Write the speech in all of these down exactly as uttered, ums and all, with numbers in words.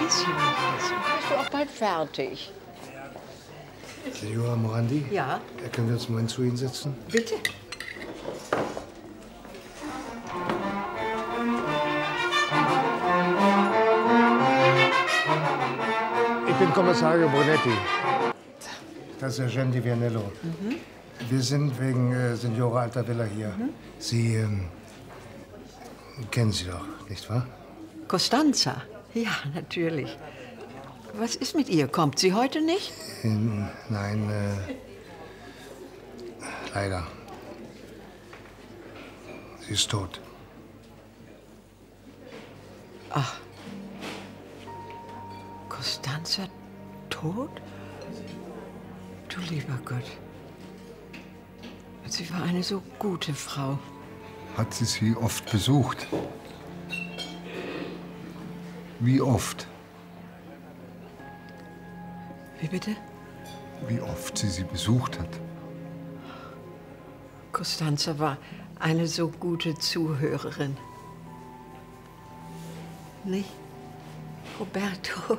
bisschen. Bist du auch bald fertig? Signora Morandi? Ja? Können wir uns einen Moment zu Ihnen setzen? Bitte. Ich bin Kommissario Brunetti. Das ist Eugène Di Vianello. Mhm. Wir sind wegen äh, Signora Altavilla hier. Mhm. Sie ähm, kennen sie doch, nicht wahr? Costanza? Ja, natürlich. Was ist mit ihr? Kommt sie heute nicht? In, nein, äh, leider. Sie ist tot. Ach. Costanza tot? Du lieber Gott. Sie war eine so gute Frau. Hat sie Sie oft besucht? Wie oft? Wie bitte? Wie oft sie sie besucht hat? Costanza war eine so gute Zuhörerin. Nicht? Roberto.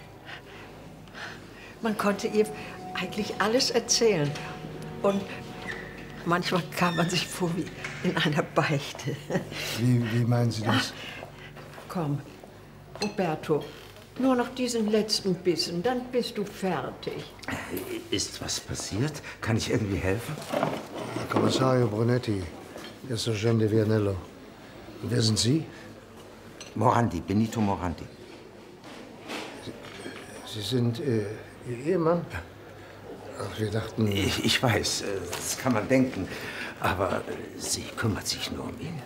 Man konnte ihr eigentlich alles erzählen. Und manchmal kam man sich vor wie in einer Beichte. Wie, wie meinen Sie das? Komm, Roberto, nur noch diesen letzten Bissen, dann bist du fertig. Ist was passiert? Kann ich irgendwie helfen? Kommissario Brunetti, der ist Eugène Di Vianello. Und wer sind Sie? Morandi, Benito Morandi. Sie, Sie sind äh, Ihr Ehemann? Ach, wir dachten... Ich, ich weiß, das kann man denken. Aber sie kümmert sich nur um ihn.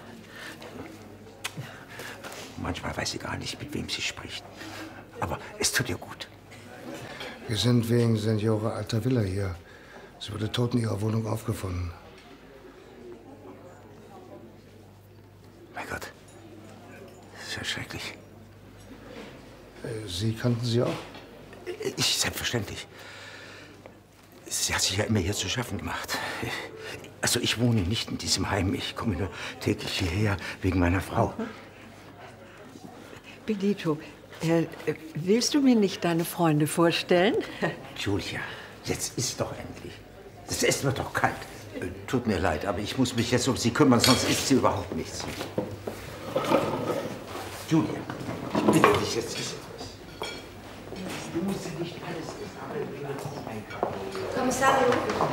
Manchmal weiß sie gar nicht, mit wem sie spricht. Aber es tut ihr gut. Wir sind wegen Signora Altavilla hier. Sie wurde tot in ihrer Wohnung aufgefunden. Mein Gott, das ist ja schrecklich. Sie kannten sie auch? Ich, selbstverständlich. Sie hat sich ja immer hier zu schaffen gemacht. Also ich wohne nicht in diesem Heim. Ich komme nur täglich hierher wegen meiner Frau. Benito, äh, willst du mir nicht deine Freunde vorstellen? Julia, jetzt isst doch endlich. Das Essen wird doch kalt. Äh, tut mir leid, aber ich muss mich jetzt um sie kümmern, sonst isst sie überhaupt nichts. Julia, ich bitte dich, jetzt isst etwas. Du musst ja nicht alles essen, aber wir werden auch einkaufen. Kommissario.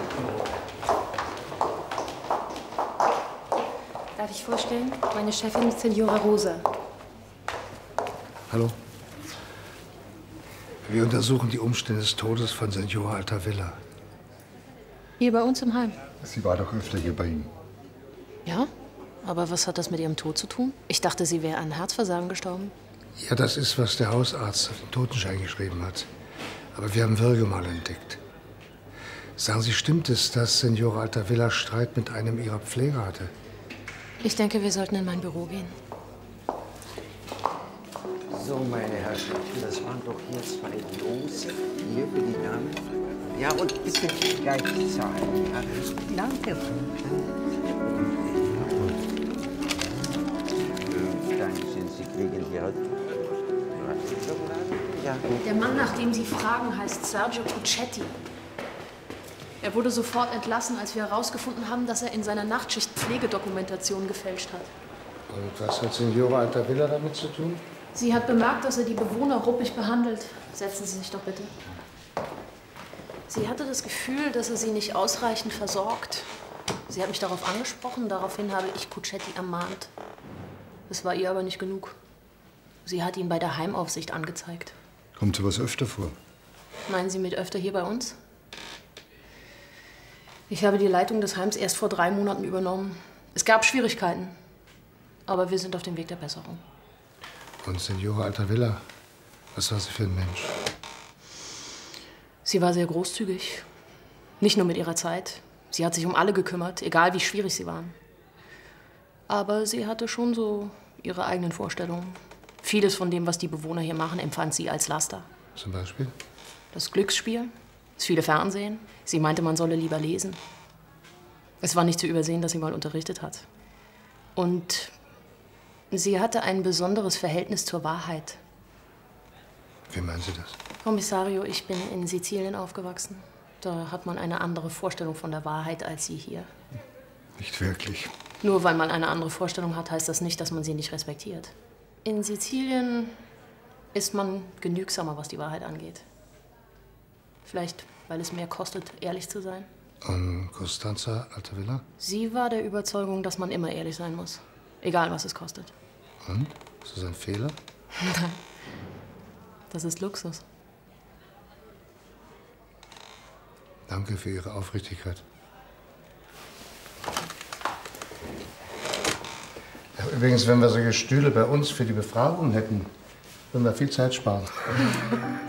Darf ich vorstellen? Meine Chefin, Signora Rosa. Hallo. Wir untersuchen die Umstände des Todes von Signora Altavilla. Hier bei uns im Heim. Sie war doch öfter hier bei Ihnen. Ja? Aber was hat das mit ihrem Tod zu tun? Ich dachte, sie wäre an Herzversagen gestorben. Ja, das ist, was der Hausarzt auf den Totenschein geschrieben hat. Aber wir haben Würgemal entdeckt. Sagen Sie, stimmt es, dass Signora Altavilla Streit mit einem ihrer Pfleger hatte? Ich denke, wir sollten in mein Büro gehen. So, meine Herrschaften, das waren doch hier zwei Lose. Hier für die Dame. Ja, und bitte gleich zahlen. Ja. Danke. Dann sind Sie kriegen hier. Ja, gut. Der Mann, nach dem Sie fragen, heißt Sergio Puccetti. Er wurde sofort entlassen, als wir herausgefunden haben, dass er in seiner Nachtschicht Pflegedokumentation gefälscht hat. Und was hat Signora Altavilla damit zu tun? Sie hat bemerkt, dass er die Bewohner ruppig behandelt. Setzen Sie sich doch bitte. Sie hatte das Gefühl, dass er sie nicht ausreichend versorgt. Sie hat mich darauf angesprochen, daraufhin habe ich Puccetti ermahnt. Das war ihr aber nicht genug. Sie hat ihn bei der Heimaufsicht angezeigt. Kommt sowas öfter vor? Meinen Sie mit öfter hier bei uns? Ich habe die Leitung des Heims erst vor drei Monaten übernommen. Es gab Schwierigkeiten, aber wir sind auf dem Weg der Besserung. Und Signora Altavilla, was war sie für ein Mensch? Sie war sehr großzügig. Nicht nur mit ihrer Zeit. Sie hat sich um alle gekümmert, egal wie schwierig sie waren. Aber sie hatte schon so ihre eigenen Vorstellungen. Vieles von dem, was die Bewohner hier machen, empfand sie als Laster. Zum Beispiel? Das Glücksspiel, das viele Fernsehen. Sie meinte, man solle lieber lesen. Es war nicht zu übersehen, dass sie mal unterrichtet hat. Und sie hatte ein besonderes Verhältnis zur Wahrheit. Wie meinen Sie das? Kommissario, ich bin in Sizilien aufgewachsen. Da hat man eine andere Vorstellung von der Wahrheit als Sie hier. Nicht wirklich. Nur weil man eine andere Vorstellung hat, heißt das nicht, dass man sie nicht respektiert. In Sizilien ist man genügsamer, was die Wahrheit angeht. Vielleicht, weil es mehr kostet, ehrlich zu sein. Und Costanza Altavilla? Sie war der Überzeugung, dass man immer ehrlich sein muss. Egal, was es kostet. Und? Ist das ein Fehler? Nein. Das ist Luxus. Danke für Ihre Aufrichtigkeit. Ja, übrigens, wenn wir solche Stühle bei uns für die Befragung hätten, würden wir viel Zeit sparen.